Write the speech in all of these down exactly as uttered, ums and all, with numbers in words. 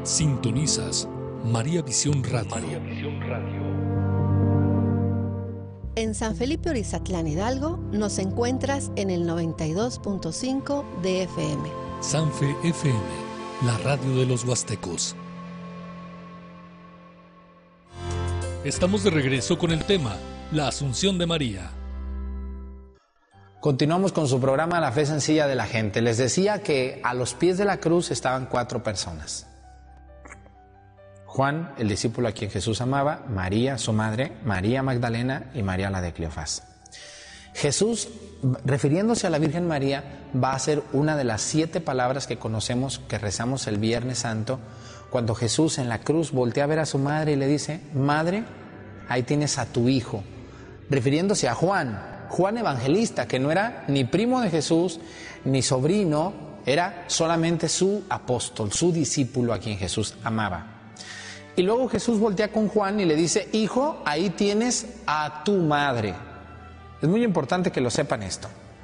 Sintonizas María Visión Radio. María Visión Radio. En San Felipe Orizatlán, Hidalgo, nos encuentras en el noventa y dos punto cinco de F M. Sanfe F M, la radio de los huastecos. Estamos de regreso con el tema La Asunción de María. Continuamos con su programa La Fe Sencilla de la Gente. Les decía que a los pies de la cruz estaban cuatro personas. Juan, el discípulo a quien Jesús amaba, María, su madre, María Magdalena y María la de Cleofás. Jesús, refiriéndose a la Virgen María, va a hacer una de las siete palabras que conocemos, que rezamos el Viernes Santo, cuando Jesús en la cruz voltea a ver a su madre y le dice: Madre, ahí tienes a tu hijo. Refiriéndose a Juan, Juan Evangelista, que no era ni primo de Jesús, ni sobrino, era solamente su apóstol, su discípulo a quien Jesús amaba. Y luego Jesús voltea con Juan y le dice: hijo, ahí tienes a tu madre. Es muy importante que lo sepan esto.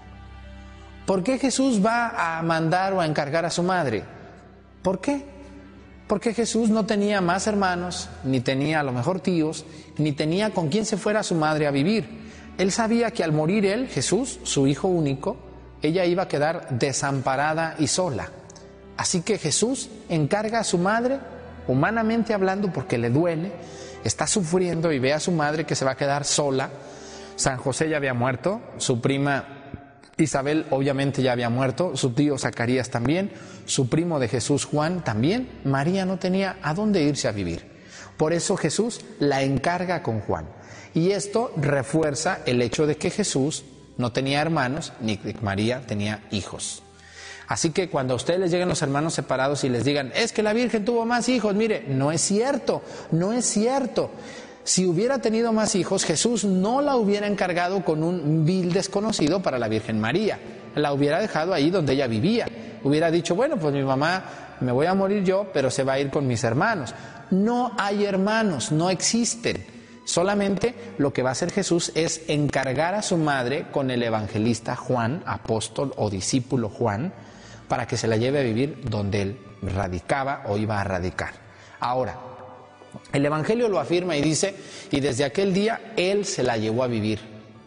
¿Por qué Jesús va a mandar o a encargar a su madre? ¿Por qué? Porque Jesús no tenía más hermanos, ni tenía a lo mejor tíos, ni tenía con quién se fuera su madre a vivir. Él sabía que al morir él, Jesús, su hijo único, ella iba a quedar desamparada y sola. Así que Jesús encarga a su madre, humanamente hablando, porque le duele, está sufriendo y ve a su madre que se va a quedar sola. San José ya había muerto, su prima Isabel obviamente ya había muerto, su tío Zacarías también, su primo de Jesús Juan también. María no tenía a dónde irse a vivir. Por eso Jesús la encarga con Juan. Y esto refuerza el hecho de que Jesús no tenía hermanos, ni que María tenía hijos. Así que cuando a ustedes les lleguen los hermanos separados y les digan: es que la Virgen tuvo más hijos, mire, no es cierto, no es cierto. Si hubiera tenido más hijos, Jesús no la hubiera encargado con un vil desconocido para la Virgen María. La hubiera dejado ahí donde ella vivía. Hubiera dicho: bueno, pues mi mamá, me voy a morir yo, pero se va a ir con mis hermanos. No hay hermanos, no existen. Solamente lo que va a hacer Jesús es encargar a su madre con el evangelista Juan, apóstol o discípulo Juan, para que se la lleve a vivir donde él radicaba o iba a radicar. Ahora, el Evangelio lo afirma y dice: y desde aquel día él se la llevó a vivir.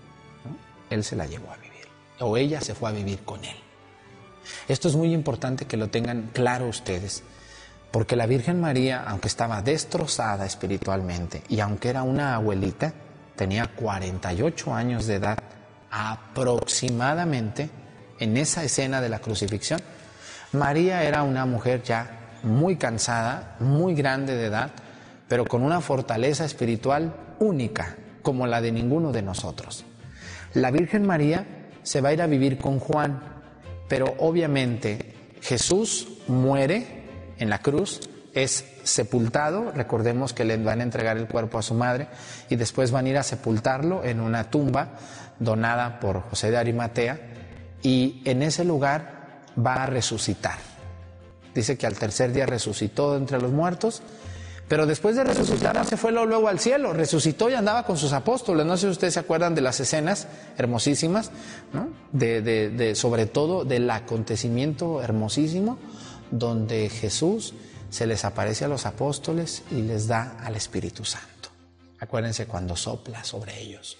Él se la llevó a vivir. O ella se fue a vivir con él. Esto es muy importante que lo tengan claro ustedes, porque la Virgen María, aunque estaba destrozada espiritualmente y aunque era una abuelita, tenía cuarenta y ocho años de edad aproximadamente en esa escena de la crucifixión. María era una mujer ya muy cansada, muy grande de edad, pero con una fortaleza espiritual única, como la de ninguno de nosotros. La Virgen María se va a ir a vivir con Juan, pero obviamente Jesús muere en la cruz, es sepultado. Recordemos que le van a entregar el cuerpo a su madre y después van a ir a sepultarlo en una tumba donada por José de Arimatea, y en ese lugar va a resucitar. Dice que al tercer día resucitó entre los muertos, pero después de resucitar se fue luego al cielo, resucitó y andaba con sus apóstoles. No sé si ustedes se acuerdan de las escenas hermosísimas, ¿no? de, de, de, sobre todo del acontecimiento hermosísimo donde Jesús se les aparece a los apóstoles y les da al Espíritu Santo. Acuérdense cuando sopla sobre ellos.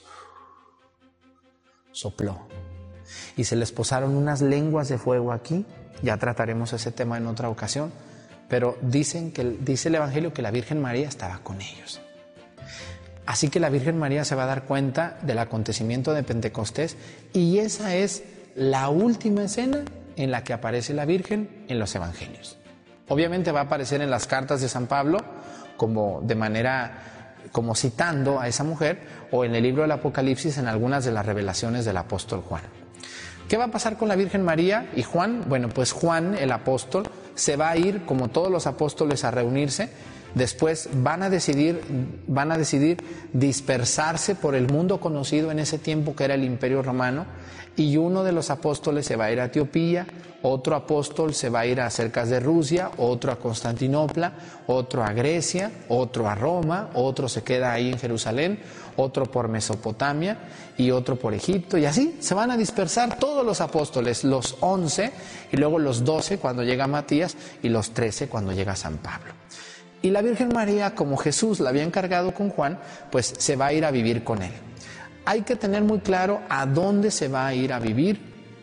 Sopló. Y se les posaron unas lenguas de fuego aquí. Ya trataremos ese tema en otra ocasión. Pero dicen que, dice el Evangelio que la Virgen María estaba con ellos. Así que la Virgen María se va a dar cuenta del acontecimiento de Pentecostés, y esa es la última escena en la que aparece la Virgen en los Evangelios. Obviamente va a aparecer en las cartas de San Pablo como de manera, como citando a esa mujer, o en el libro del Apocalipsis en algunas de las revelaciones del apóstol Juan. ¿Qué va a pasar con la Virgen María y Juan? Bueno, pues Juan, el apóstol, se va a ir, como todos los apóstoles, a reunirse Después van a decidir, van a decidir dispersarse por el mundo conocido en ese tiempo que era el Imperio Romano, y uno de los apóstoles se va a ir a Etiopía, otro apóstol se va a ir a cerca de Rusia, otro a Constantinopla, otro a Grecia, otro a Roma, otro se queda ahí en Jerusalén, otro por Mesopotamia y otro por Egipto, y así se van a dispersar todos los apóstoles, los once, y luego los doce cuando llega Matías, y los trece cuando llega San Pablo. Y la Virgen María, como Jesús la había encargado con Juan, pues se va a ir a vivir con él. Hay que tener muy claro a dónde se va a ir a vivir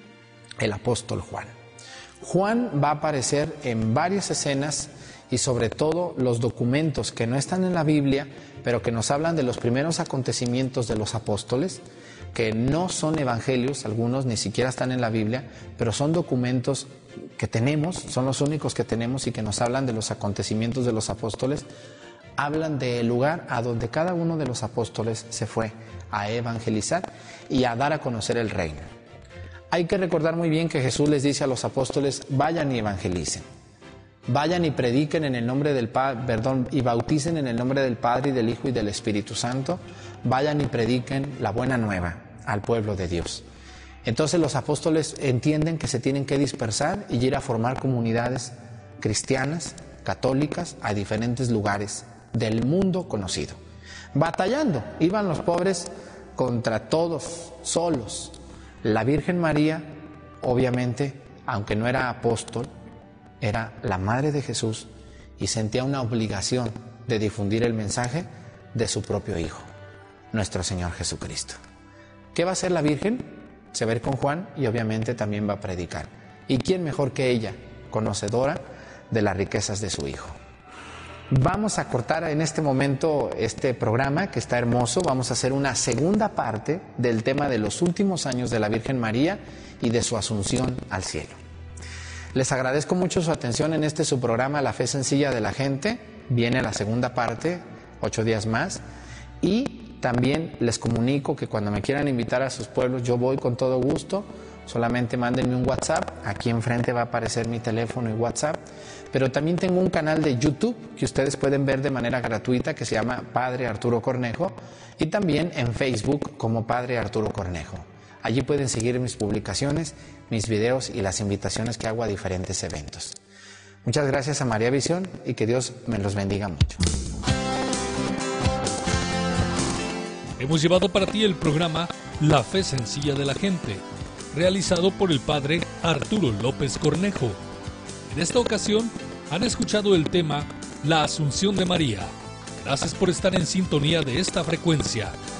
el apóstol Juan. Juan va a aparecer en varias escenas, y sobre todo los documentos que no están en la Biblia, pero que nos hablan de los primeros acontecimientos de los apóstoles, que no son evangelios, algunos ni siquiera están en la Biblia, pero son documentos que tenemos, son los únicos que tenemos y que nos hablan de los acontecimientos de los apóstoles. Hablan del lugar a donde cada uno de los apóstoles se fue a evangelizar y a dar a conocer el reino. Hay que recordar muy bien que Jesús les dice a los apóstoles: vayan y evangelicen, vayan y prediquen en el nombre del Padre, perdón, y bauticen en el nombre del Padre y del Hijo y del Espíritu Santo, vayan y prediquen la buena nueva al pueblo de Dios. Entonces los apóstoles entienden que se tienen que dispersar y ir a formar comunidades cristianas, católicas, a diferentes lugares del mundo conocido. Batallando, iban los pobres contra todos, solos. La Virgen María, obviamente, aunque no era apóstol, era la madre de Jesús y sentía una obligación de difundir el mensaje de su propio Hijo, nuestro Señor Jesucristo. ¿Qué va a hacer la Virgen? Se va a ir con Juan y obviamente también va a predicar. ¿Y quién mejor que ella, conocedora de las riquezas de su Hijo? Vamos a cortar en este momento este programa que está hermoso. Vamos a hacer una segunda parte del tema de los últimos años de la Virgen María y de su asunción al cielo. Les agradezco mucho su atención en este su programa La Fe Sencilla de la Gente. Viene la segunda parte, ocho días más. Y también les comunico que cuando me quieran invitar a sus pueblos, yo voy con todo gusto. Solamente mándenme un WhatsApp, aquí enfrente va a aparecer mi teléfono y WhatsApp, pero también tengo un canal de YouTube que ustedes pueden ver de manera gratuita que se llama Padre Arturo Cornejo, y también en Facebook como Padre Arturo Cornejo. Allí pueden seguir mis publicaciones, mis videos y las invitaciones que hago a diferentes eventos. Muchas gracias a María Visión y que Dios me los bendiga mucho. Hemos llevado para ti el programa La Fe Sencilla de la Gente, realizado por el Padre Arturo López Cornejo. En esta ocasión han escuchado el tema La Asunción de María. Gracias por estar en sintonía de esta frecuencia.